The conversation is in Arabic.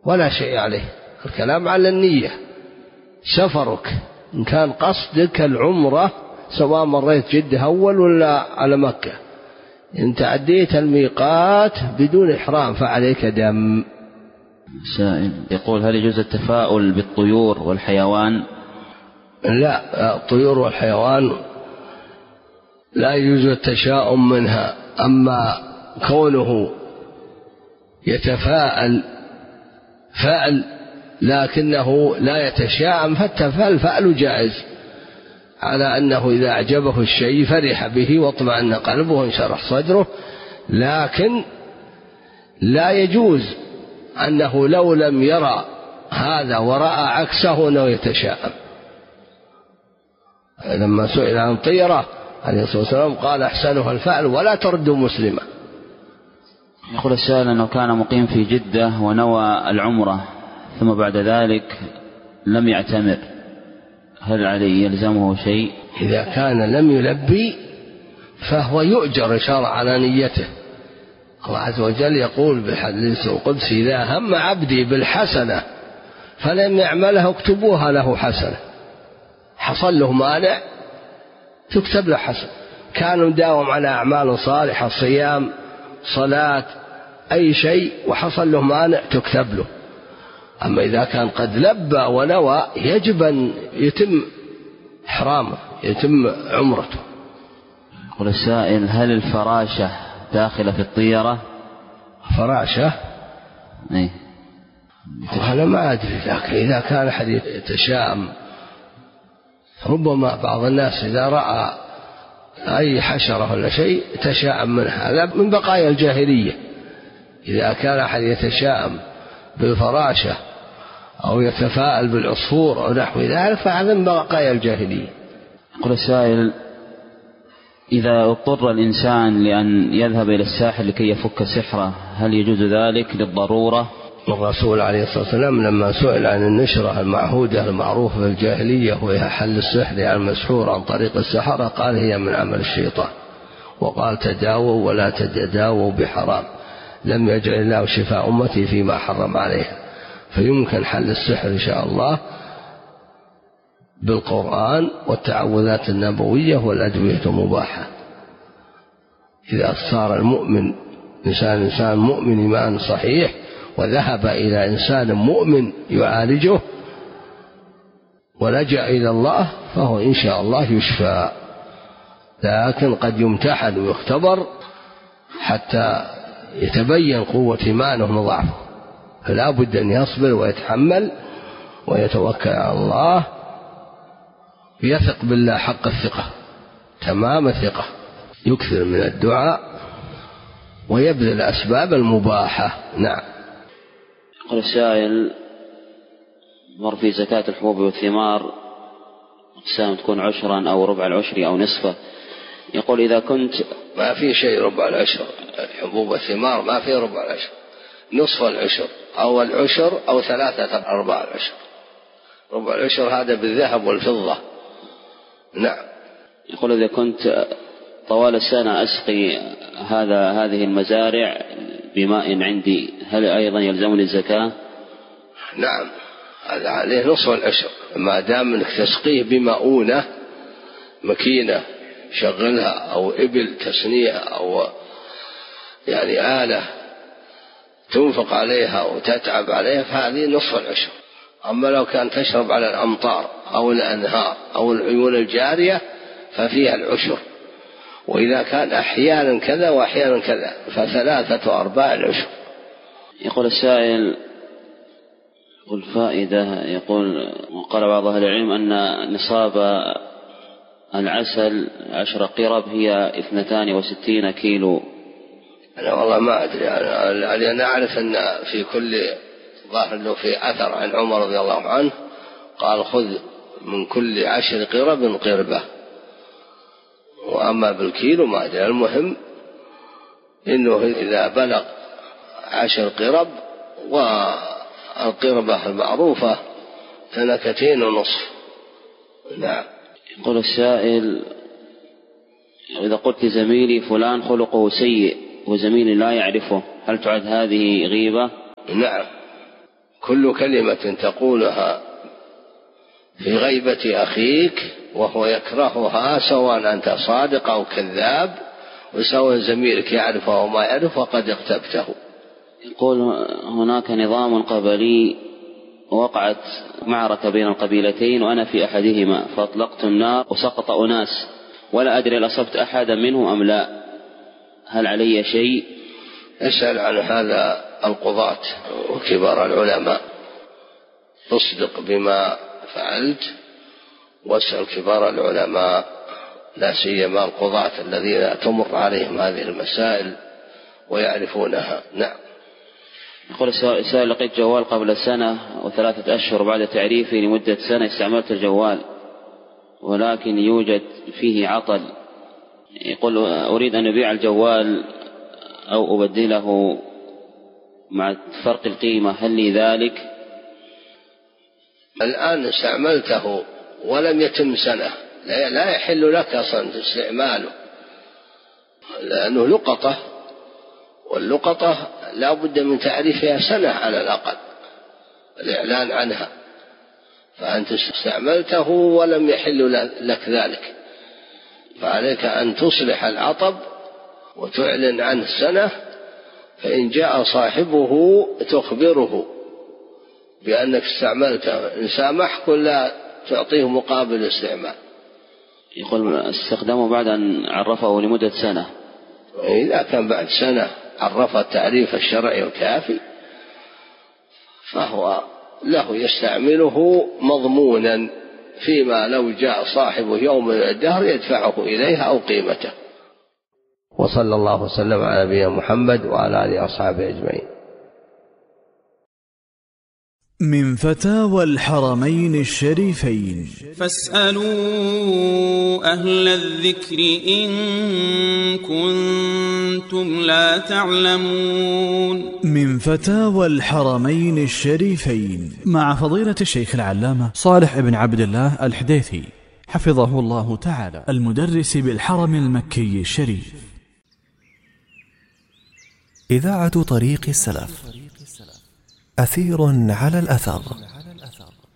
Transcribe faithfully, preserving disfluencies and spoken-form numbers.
ولا شيء عليه. الكلام على النية. سفرك إن كان قصدك العمرة سواء مريت جدة أول ولا على مكة، إن تعديت الميقات بدون إحرام فعليك دم. سائل يقول: هل يجوز التفاؤل بالطيور والحيوان؟ لا، الطيور والحيوان لا يجوز التشاؤم منها. أما كونه يتفاءل فعل لكنه لا يتشاءم فالتفاؤل فعل جائز، على أنه إذا أعجبه الشيء فرح به واطمأن قلبه وانشرح صدره، لكن لا يجوز أنه لو لم يرى هذا ورأى عكسه أنه يتشاءم. لما سئل عن طيرة عليه الصلاة والسلام قال: أحسنها الفعل ولا ترد مسلمة. يقول السائل أنه كان مقيم في جدة ونوى العمرة ثم بعد ذلك لم يعتمر، هل عليه يلزمه شيء؟ إذا كان لم يلبي فهو يؤجر إن شاء الله على نيته. الله عز وجل يقول بالحديث القدسي: إذا هم عبدي بالحسنة فلم يعملها اكتبوها له حسنة. حصل له مانع تكتب له حسنة. كان مداوم على أعمال صالحة، صيام، صلاة، أي شيء، وحصل له مانع تكتب له. أما إذا كان قد لبى ونوى يجب أن يتم إحرامه، يتم عمرته. يقول السائل: هل الفراشة داخلة في الطيرة؟ فراشة؟ إيه؟ أنا ما أدري، لكن إذا كان أحد يتشاءم ربما بعض الناس إذا رأى أي حشرة ولا شيء تشاءم منها. هذا من بقايا الجاهلية. إذا كان أحد يتشاءم بالفراشة أو يتفاءل بالعصفور أو نحو ذلك فهذا من بقايا الجاهلية. يقول السائل: إذا اضطر الإنسان لأن يذهب إلى الساحر لكي يفك سحره هل يجوز ذلك للضرورة؟ الرسول عليه الصلاة والسلام لما سئل عن النشرة المعهودة المعروفة في الجاهلية وهي حل السحر على المسحور عن طريق السحرة قال: هي من عمل الشيطان. وقال: تداووا ولا تتداووا بحرام، لم يجعل الله شفاء أمتي فيما حرم عليها. فيمكن حل السحر إن شاء الله بالقرآن والتعوذات النبوية والأدوية المباحة. إذا صار المؤمن إنسان إنسان مؤمن إيمان صحيح وذهب إلى إنسان مؤمن يعالجه ولجأ إلى الله فهو إن شاء الله يشفى. لكن قد يمتحن ويختبر حتى يتبين قوة إيمانه وضعفه، فلا بد أن يصبر ويتحمل ويتوكل على الله، يثق بالله حق الثقة تمام الثقة، يكثر من الدعاء ويبذل الأسباب المباحة. نعم. يقول السائل: مر في زكاة الحبوب والثمار أقسام تكون عشرا أو ربع العشر أو نصفه. يقول: إذا كنت ما في شيء ربع العشر، الحبوب والثمار ما في ربع العشر، نصف العشر أو العشر أو ثلاثة أرباع العشر. ربع العشر هذا بالذهب والفضة. نعم. يقول: إذا كنت طوال السنة أسقي هذا هذه المزارع بماء عندي هل أيضا يلزمني الزكاة؟ نعم، هذا عليه نصف العشر ما دام انك تسقيه بمؤونة مكينة شغلها أو إبل تسنيها أو يعني آلة تنفق عليها وتتعب عليها فهذه نصف العشر. أما لو كان تشرب على الأمطار أو الأنهار أو العيون الجارية ففيها العشر، وإذا كان أحيانا كذا وأحيانا كذا فثلاثة أرباع العشر. يقول السائل: يقول فائدة، يقول: وقال بعض أهل العلم أن نصاب العسل عشر قرب هي اثنتان وستين كيلو. أنا والله ما أدري، أنا, أنا أعرف أن في كل ظاهر له في أثر عن عمر رضي الله عنه قال: خذ من كل عشر قرب قربة. وأما بالكيلو ما أدري، المهم إنه إذا بلغ عشر قرب، والقربة المعروفة تنكتين ونصف. نعم. يقول السائل: إذا قلت زميلي فلان خلقه سيء وزميلي لا يعرفه هل تعد هذه غيبة؟ نعم، كل كلمة تقولها في غيبة أخيك وهو يكرهها، سواء أنت صادق أو كذاب، وسواء زميلك يعرف أو ما يعرف، وقد اغتبته. يقول هناك نظام قبلي وقعت معركة بين القبيلتين وأنا في أحدهما، فأطلقت النار وسقط أناس ولا أدري هل أصبت أحدا منهم أم لا، هل علي شيء؟ اسأل عن هذا القضاة وكبار العلماء، تصدق بما فعلت واسأل كبار العلماء، لا سيما القضاة الذين تمر عليهم هذه المسائل ويعرفونها. نعم. يقول السائل: لقيت جوال قبل سنة وثلاثة أشهر، بعد تعريفي لمدة سنة استعملت الجوال ولكن يوجد فيه عطل. يقول: أريد أن أبيع الجوال أو أبدله مع فرق القيمة، هل لي ذلك؟ الآن استعملته ولم يتم سنة، لا يحل لك أصلا استعماله، لأنه لقطة، واللقطة لا بد من تعريفها سنة على الأقل، الإعلان عنها، فأنت استعملته ولم يحل لك ذلك، فعليك أن تصلح العطب وتعلن عنه سنة، فإن جاء صاحبه تخبره بأنك استعملته، إن سامحك لا تعطيه مقابل استعمال. يقول: استخدامه بعد أن عرفه لمدة سنة. إذا كان بعد سنة عرف التعريف الشرعي الكافي فهو له يستعمله مضمونا، فيما لو جاء صاحبه يوم من الدهر يدفعه إليها أو قيمته. وصلى الله وسلم على نبينا محمد وعلى آله وأصحابه أجمعين. من فتاوى الحرمين الشريفين: فاسألوا أهل الذكر إن كنتم لا تعلمون. من فتاوى الحرمين الشريفين مع فضيلة الشيخ العلامة صالح بن عبد الله الحديثي حفظه الله تعالى، المدرس بالحرم المكي الشريف. إذاعة طريق السلف، أثير على الأثر.